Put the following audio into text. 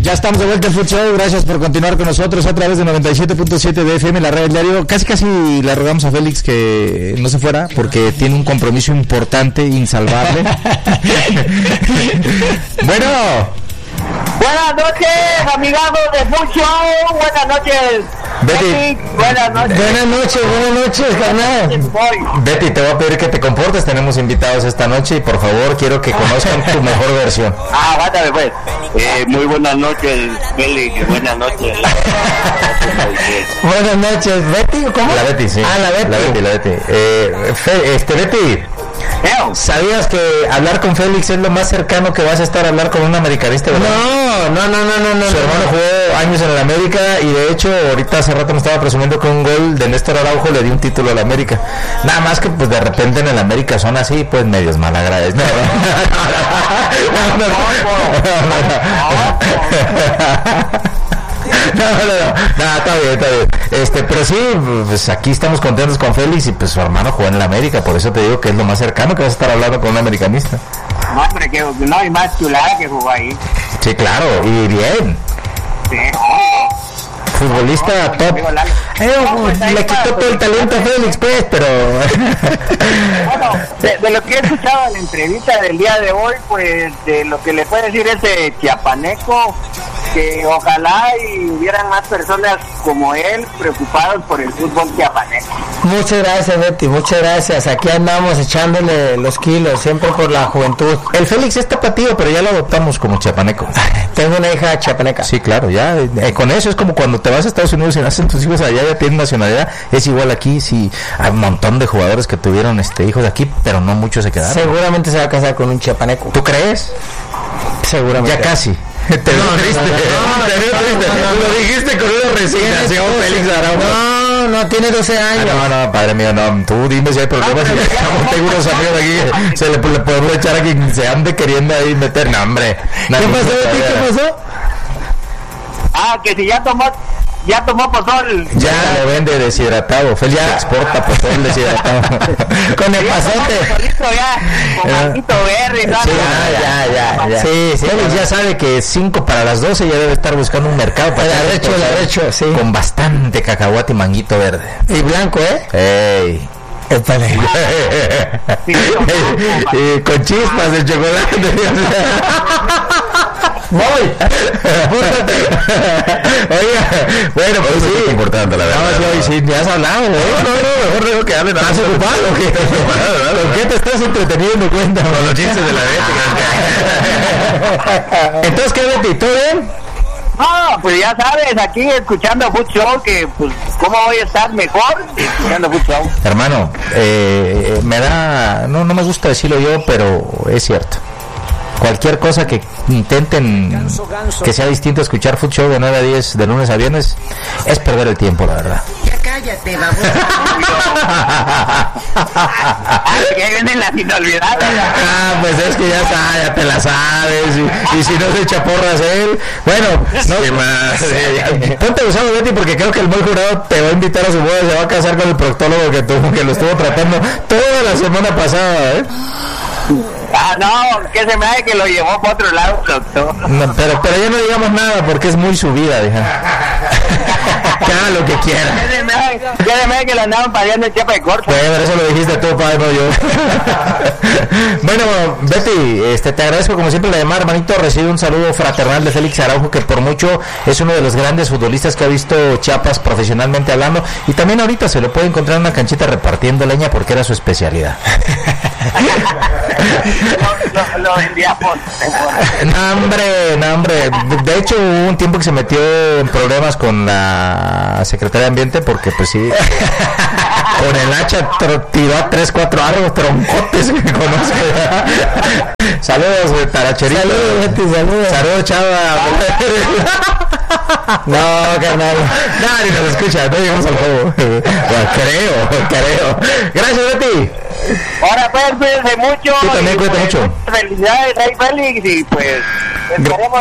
Ya estamos de vuelta en Food Show, gracias por continuar con nosotros a través de 97.7 de FM, la red del diario. Casi le rogamos a Félix que no se fuera porque tiene un compromiso importante, insalvable. Bueno. Buenas noches, amigos de Food Show. Buenas noches, Betty. Buenas noches. Buenas noches, carnal. Betty, te voy a pedir que te comportes. Tenemos invitados esta noche y por favor quiero que conozcan tu mejor versión. Bátame pues. Muy buenas noches, Félix. Buenas noches. Buenas noches, Betty. ¿Cómo? La Betty, sí. La Betty. La Betty. Betty. ¿Sabías que hablar con Félix es lo más cercano que vas a estar a hablar con un americanista? ¿Verdad? No. Su hermano jugó años en el América y de hecho ahorita hace rato me estaba presumiendo que un gol de Néstor Araujo le dio un título al América. Nada más que pues de repente en el América son así pues medios malagradecidos. No, está bien. Pero sí, pues aquí estamos contentos con Félix y pues su hermano jugó en el América, por eso te digo que es lo más cercano que vas a estar hablando con un americanista. No, hombre, que no hay más chulada que jugó ahí. Sí, claro, y bien. Sí. Futbolista top. Le quitó todo el talento a Félix, pues, pero... Bueno, de lo que he escuchado en la entrevista del día de hoy, pues, de lo que le puede decir ese chiapaneco, que ojalá y hubieran más personas como él preocupados por el fútbol chiapaneco. Muchas gracias, Betty, muchas gracias. Aquí andamos echándole los kilos, siempre por la juventud. El Félix es tapatío, pero ya lo adoptamos como chiapaneco. Tengo una hija chiapaneca. Sí, claro, ya. Con eso es como cuando te vas a Estados Unidos y nacen tus hijos allá, ya tienen nacionalidad. Es igual aquí, sí, hay un montón de jugadores que tuvieron hijos de aquí, pero no muchos se quedaron. Seguramente se va a casar con un chiapaneco. ¿Tú crees? Seguramente. Ya casi. Te veo triste. Lo dijiste con una resignación, Félix Araujo. No, tiene 12 años. No, padre mío, no. Tú dime si hay problemas. Tengo unos amigos aquí, se le podemos echar a quien se ande queriendo ahí meter. No, hombre. ¿Qué pasó? Que si ya tomó pozol. Ya lo vende deshidratado. Félix exporta pozol deshidratado. Con el pasote. Con manguito verde. Ya. Sí, Félix ya sabe que 5 para las 12 ya debe estar buscando un mercado para el derecho, sí. Con bastante cacahuate y manguito verde. Y blanco, ¡Ey! Con chispas de chocolate. Voy. Oiga, bueno, pues sí. Es importante, la verdad. No, sí, ya has hablado, mejor digo que hable. ¿Estás ocupado o qué? ¿Con qué te estás entreteniendo? Cuenta. Con los chistes de la Betty. Entonces, ¿qué, Betty? ¿Todo bien? No, pues ya sabes, aquí escuchando Food Show, que pues cómo voy a estar mejor escuchando Food Show. Hermano, me da, no me gusta decirlo yo, pero es cierto. Cualquier cosa que intenten que sea distinto a escuchar Food Show de 9 a 10 de lunes a viernes es perder el tiempo, la verdad. Ya cállate, baboso. Que ahí vienen las inolvidables. Pues es que ya está, ya te la sabes. Y si no se echa porras él. Bueno, ¿qué más? Ponte usado, Betty, porque creo que el muy jurado te va a invitar a su boda. Se va a casar con el proctólogo que lo estuvo tratando toda la semana pasada, No, que se me hace que lo llevó para otro lado, doctor. No, pero ya no digamos nada porque es muy subida, hija. Que haga lo que quiera. Que se me hace que lo andaban pareando en Chiapa de Corzo. Pues eso lo dijiste tú, padre, no yo. Bueno, Betty, te agradezco como siempre la llamada, hermanito. Recibe un saludo fraternal de Félix Araujo, que por mucho es uno de los grandes futbolistas que ha visto Chiapas profesionalmente hablando. Y también ahorita se lo puede encontrar en una canchita repartiendo leña porque era su especialidad. Lo vendíamos. No, hombre. De hecho, hubo un tiempo que se metió en problemas con la Secretaría de Ambiente porque, pues sí, con el hacha tiró a 3-4 árboles troncotes que conoce. Saludos, Taracherito. Saludos, Chava. No, carnal. Nadie nos escucha, no llegamos al juego. Creo. Gracias, Betty. Ahora pues, cuídense mucho. Tú también, cuídate mucho. Felicidades, ahí Félix, y pues esperemos